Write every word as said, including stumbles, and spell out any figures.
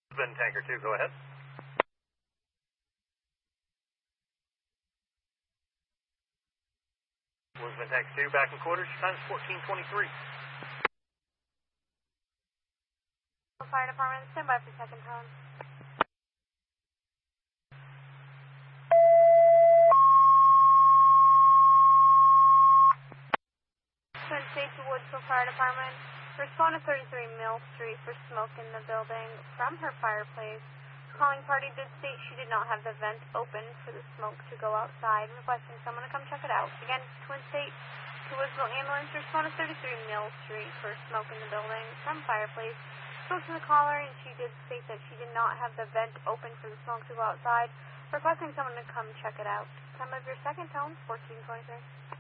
Been tanker two, go ahead. Lisbon tanker two, back in quarters, times fourteen twenty-three. Fire department, stand by for second tone. Twin Station Woodsville Fire Department, respond to thirty-three Mill Street for smoke in the building from her fireplace. Calling party did state she did not have the vent open for the smoke to go outside, requesting someone to come check it out. Again, Twin State to Woodsville Ambulance, respond to thirty-three Mill Street for smoke in the building from fireplace. Spoke to the caller and she did state that she did not have the vent open for the smoke to go outside, requesting someone to come check it out. Time of your second tone, fourteen twenty-three.